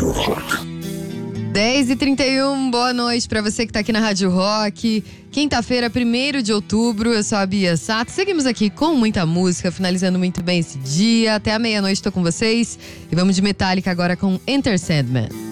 Rádio Rock. 10h31, boa noite pra você que tá aqui na Rádio Rock. Quinta-feira, 1º de outubro, eu sou a Bia Sato. Seguimos aqui com muita música, finalizando muito bem esse dia. Até a meia-noite tô com vocês. E vamos de Metallica agora com Enter Sandman.